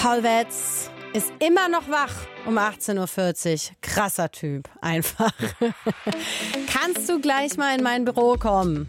Paul Wetz ist immer noch wach um 18.40 Uhr. Krasser Typ, einfach. Kannst du gleich mal in mein Büro kommen?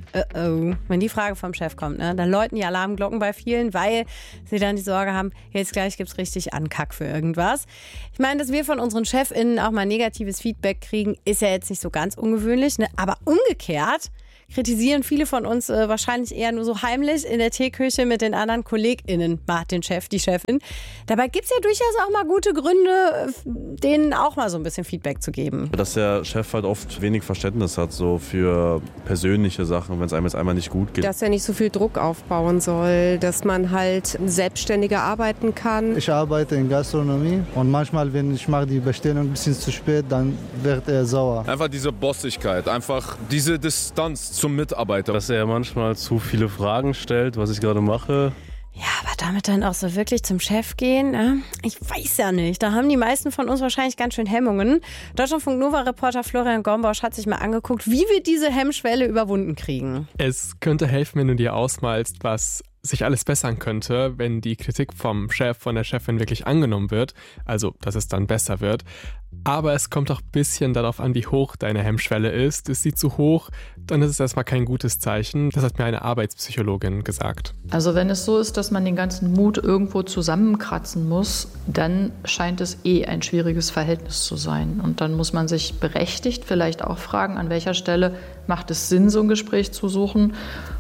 Wenn die Frage vom Chef kommt, ne, dann läuten die Alarmglocken bei vielen, weil sie dann die Sorge haben, jetzt gleich gibt's richtig Ankack für irgendwas. Ich meine, dass wir von unseren ChefInnen auch mal negatives Feedback kriegen, ist ja jetzt nicht so ganz ungewöhnlich, ne? Aber umgekehrt kritisieren viele von uns wahrscheinlich eher nur so heimlich in der Teeküche mit den anderen KollegInnen, mal den Chef, die Chefin. Dabei gibt es ja durchaus auch mal gute Gründe, denen auch mal so ein bisschen Feedback zu geben. Dass der Chef halt oft wenig Verständnis hat, so für persönliche Sachen, wenn es einem jetzt einmal nicht gut geht. Dass er nicht so viel Druck aufbauen soll, dass man halt selbstständiger arbeiten kann. Ich arbeite in Gastronomie und manchmal, wenn ich mache die Bestellung ein bisschen zu spät, dann wird er sauer. Einfach diese Bossigkeit, einfach diese Distanz zum Mitarbeiter. Dass er manchmal zu viele Fragen stellt, was ich gerade mache. Ja, aber damit dann auch so wirklich zum Chef gehen, ne? Ich weiß ja nicht. Da haben die meisten von uns wahrscheinlich ganz schön Hemmungen. Deutschlandfunk Nova-Reporter Florian Gombosch hat sich mal angeguckt, wie wir diese Hemmschwelle überwunden kriegen. Es könnte helfen, wenn du dir ausmalst, was sich alles bessern könnte, wenn die Kritik vom Chef, von der Chefin wirklich angenommen wird. Also, dass es dann besser wird. Aber es kommt auch ein bisschen darauf an, wie hoch deine Hemmschwelle ist. Ist sie zu hoch, dann ist es erstmal kein gutes Zeichen. Das hat mir eine Arbeitspsychologin gesagt. Also wenn es so ist, dass man den ganzen Mut irgendwo zusammenkratzen muss, dann scheint es ein schwieriges Verhältnis zu sein. Und dann muss man sich berechtigt vielleicht auch fragen, an welcher Stelle macht es Sinn, so ein Gespräch zu suchen.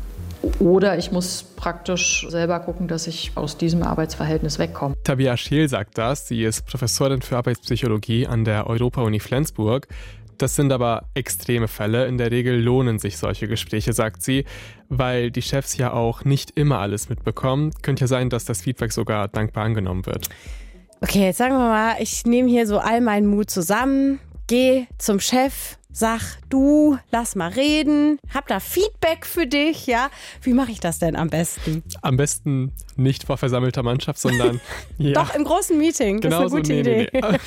Oder ich muss praktisch selber gucken, dass ich aus diesem Arbeitsverhältnis wegkomme. Tabea Scheel sagt das. Sie ist Professorin für Arbeitspsychologie an der Europa-Uni Flensburg. Das sind aber extreme Fälle. In der Regel lohnen sich solche Gespräche, sagt sie, weil die Chefs ja auch nicht immer alles mitbekommen. Könnte ja sein, dass das Feedback sogar dankbar angenommen wird. Okay, jetzt sagen wir mal, ich nehme hier so all meinen Mut zusammen, gehe zum Chef, sag, du, lass mal reden, hab da Feedback für dich, ja? Wie mache ich das denn am besten? Am besten nicht vor versammelter Mannschaft, sondern ja. Doch, im großen Meeting, das ist eine gute Idee.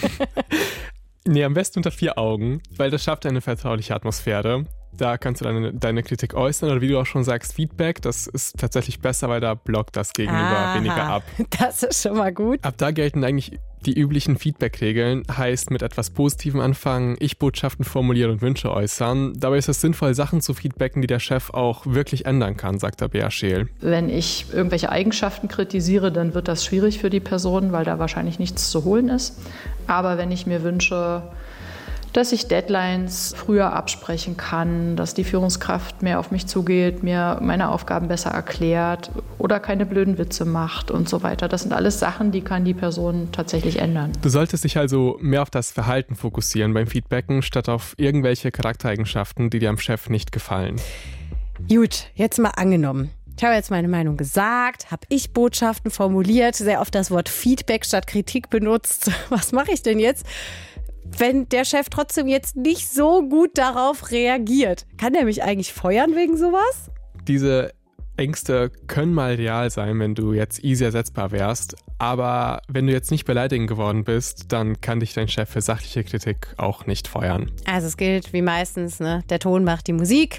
Nee, am besten unter 4 Augen, weil das schafft eine vertrauliche Atmosphäre. Da kannst du deine Kritik äußern oder wie du auch schon sagst, Feedback, das ist tatsächlich besser, weil da blockt das Gegenüber weniger ab. Das ist schon mal gut. Ab da gelten eigentlich die üblichen Feedback-Regeln, heißt mit etwas Positivem anfangen, Ich-Botschaften formulieren und Wünsche äußern. Dabei ist es sinnvoll, Sachen zu feedbacken, die der Chef auch wirklich ändern kann, sagt Tabea Scheel. Wenn ich irgendwelche Eigenschaften kritisiere, dann wird das schwierig für die Person, weil da wahrscheinlich nichts zu holen ist. Aber wenn ich mir wünsche, dass ich Deadlines früher absprechen kann, dass die Führungskraft mehr auf mich zugeht, mir meine Aufgaben besser erklärt oder keine blöden Witze macht und so weiter. Das sind alles Sachen, die kann die Person tatsächlich ändern. Du solltest dich also mehr auf das Verhalten fokussieren beim Feedbacken, statt auf irgendwelche Charaktereigenschaften, die dir am Chef nicht gefallen. Gut, jetzt mal angenommen. Ich habe jetzt meine Meinung gesagt, habe ich Botschaften formuliert, sehr oft das Wort Feedback statt Kritik benutzt. Was mache ich denn jetzt, wenn der Chef trotzdem jetzt nicht so gut darauf reagiert? Kann der mich eigentlich feuern wegen sowas? Diese Ängste können mal real sein, wenn du jetzt easy ersetzbar wärst. Aber wenn du jetzt nicht beleidigend geworden bist, dann kann dich dein Chef für sachliche Kritik auch nicht feuern. Also es gilt wie meistens, ne? Der Ton macht die Musik.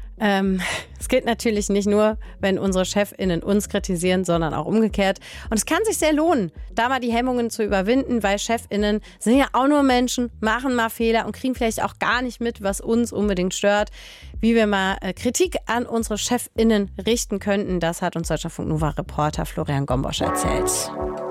Es gilt natürlich nicht nur, wenn unsere ChefInnen uns kritisieren, sondern auch umgekehrt. Und es kann sich sehr lohnen, da mal die Hemmungen zu überwinden, weil ChefInnen sind ja auch nur Menschen, machen mal Fehler und kriegen vielleicht auch gar nicht mit, was uns unbedingt stört. Wie wir mal Kritik an unsere ChefInnen richten könnten, das hat uns Deutschlandfunk Nova-Reporter Florian Gombosch erzählt.